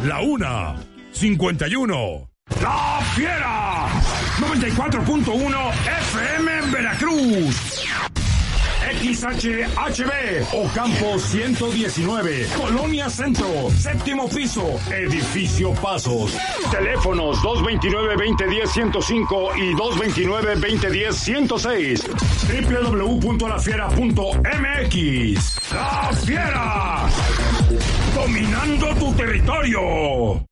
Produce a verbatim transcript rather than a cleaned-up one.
La una, cincuenta y uno. ¡La Fiera! noventa y cuatro punto uno F M en Veracruz. X H H B, Ocampo ciento diecinueve, Colonia Centro, séptimo piso, Edificio Pasos. Teléfonos dos veintinueve, veinte diez, ciento cinco y dos veintinueve, veinte diez, ciento seis. doble u doble u doble u punto la fiera punto m x. ¡La Fiera! Dominando tu territorio.